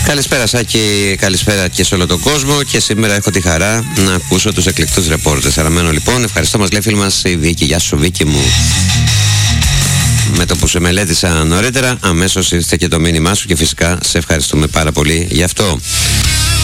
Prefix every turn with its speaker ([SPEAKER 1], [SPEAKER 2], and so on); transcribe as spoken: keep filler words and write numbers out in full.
[SPEAKER 1] Καλησπέρα Σάκη, καλησπέρα και σε όλο τον κόσμο. Και σήμερα έχω τη χαρά να ακούσω τους εκλεκτούς ρεπόρτες. Αναμένω λοιπόν, ευχαριστώ, μας λέει φίλη μας η Βίκη. Γεια σου Βίκη μου. Με το που σε μελέτησα νωρίτερα, αμέσως ήρθε και το μήνυμά σου και φυσικά σε ευχαριστούμε πάρα πολύ γι' αυτό.